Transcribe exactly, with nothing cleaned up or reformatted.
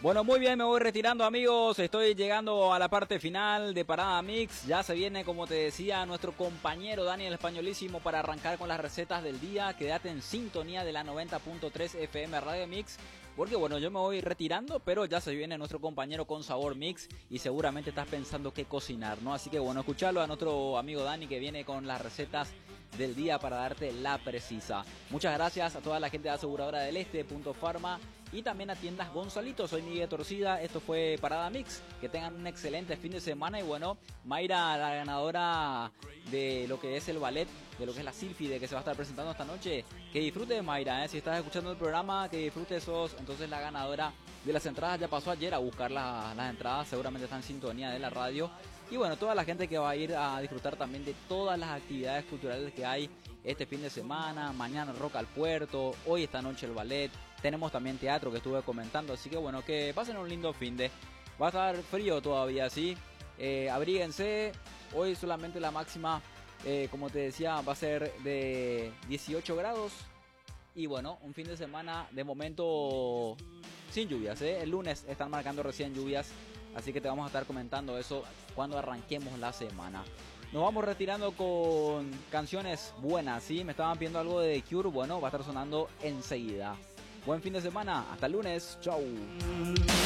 Bueno, muy bien, me voy retirando, amigos. Estoy llegando a la parte final de Parada Mix. Ya se viene, como te decía, nuestro compañero Daniel Españolísimo para arrancar con las recetas del día. Quédate en sintonía de la noventa punto tres F M Radio Mix. Porque bueno, yo me voy retirando, pero ya se viene nuestro compañero con Sabor Mix y seguramente estás pensando qué cocinar, ¿no? Así que bueno, escuchalo a nuestro amigo Dani que viene con las recetas del día para darte la precisa. Muchas gracias a toda la gente de Aseguradora del Este, Punto Farma y también a Tiendas Gonzalito. Soy Miguel Torcida, esto fue Parada Mix. Que tengan un excelente fin de semana y bueno, Mayra, la ganadora de lo que es el ballet, de lo que es la Sílfide que se va a estar presentando esta noche, que disfrutes, Mayra, ¿eh? Si estás escuchando el programa, que disfrutes, sos entonces la ganadora de las entradas. Ya pasó ayer a buscar la, las entradas, seguramente está en sintonía de la radio. Y bueno, toda la gente que va a ir a disfrutar también de todas las actividades culturales que hay este fin de semana. Mañana Rock al Puerto, hoy esta noche el ballet, tenemos también teatro que estuve comentando, así que bueno, que pasen un lindo fin de. Va a estar frío todavía, sí, eh, abríguense. Hoy solamente la máxima, eh, como te decía, va a ser de dieciocho grados. Y bueno, un fin de semana de momento sin lluvias, ¿eh? El lunes están marcando recién lluvias, así que te vamos a estar comentando eso cuando arranquemos la semana. Nos vamos retirando con canciones buenas, ¿sí? Me estaban pidiendo algo de The Cure, bueno, va a estar sonando enseguida. Buen fin de semana, hasta el lunes, chau.